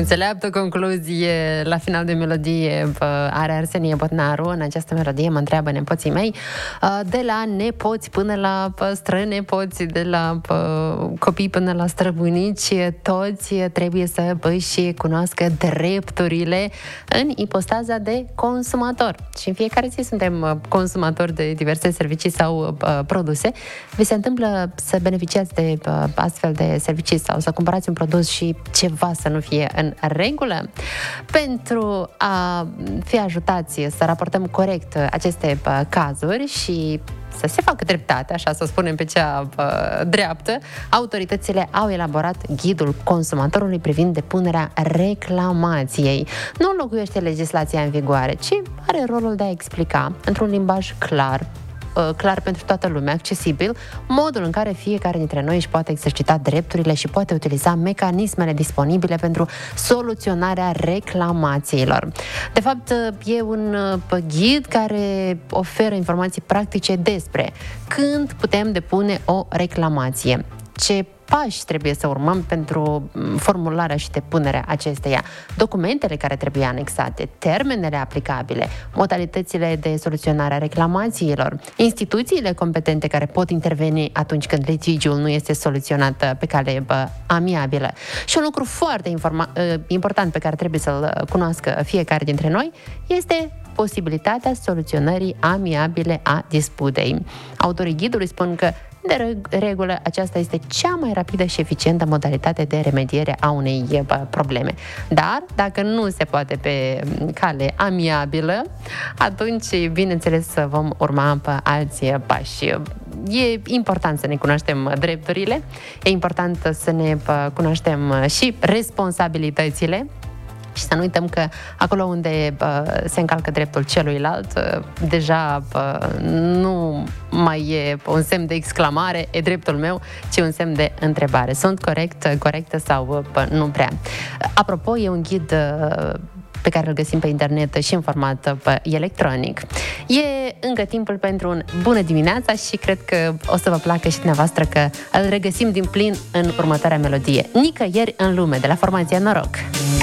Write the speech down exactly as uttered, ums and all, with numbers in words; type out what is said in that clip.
Înțeleaptă concluzie la final de melodie are Arsenie Botnaru. În această melodie mă întreabă nepoții mei, de la nepoți până la strănepoți, de la copii până la străbunici, toți trebuie să își cunoască drepturile în ipostaza de consumator. Și în fiecare zi suntem consumatori de diverse servicii sau produse. Vi se întâmplă să beneficiați de astfel de servicii sau să cumpărați un produs și ceva să nu fie în regulă? Pentru a fi ajutați să raportăm corect aceste cazuri și să se facă dreptate, așa să spunem pe cea uh, dreaptă, autoritățile au elaborat ghidul consumatorului privind depunerea reclamației. Nu înlocuiește legislația în vigoare, ci are rolul de a explica într-un limbaj clar, clar pentru toată lumea, accesibil, modul în care fiecare dintre noi își poate exercita drepturile și poate utiliza mecanismele disponibile pentru soluționarea reclamațiilor. De fapt, e un ghid care oferă informații practice despre când putem depune o reclamație, ce pași trebuie să urmăm pentru formularea și depunerea acesteia, documentele care trebuie anexate, termenele aplicabile, modalitățile de soluționare a reclamațiilor, instituțiile competente care pot interveni atunci când litigiul nu este soluționat pe cale bă, amiabilă. Și un lucru foarte informa- important pe care trebuie să-l cunoască fiecare dintre noi este posibilitatea soluționării amiabile a disputei. Autorii ghidului spun că de regulă, aceasta este cea mai rapidă și eficientă modalitate de remediere a unei probleme. Dar, dacă nu se poate pe cale amiabilă, atunci, bineînțeles, vom urma pe alții pași. E important să ne cunoaștem drepturile, e important să ne cunoaștem și responsabilitățile, și să nu uităm că acolo unde uh, se încalcă dreptul celuilalt, uh, deja uh, nu mai e un semn de exclamare, e dreptul meu, ci un semn de întrebare. Sunt corect, corectă sau uh, nu prea? Apropo, e un ghid uh, pe care îl găsim pe internet și în format uh, electronic. E încă timpul pentru un bună dimineața și cred că o să vă placă și dumneavoastră că îl regăsim din plin în următoarea melodie. Nicăieri în lume, de la formația Noroc.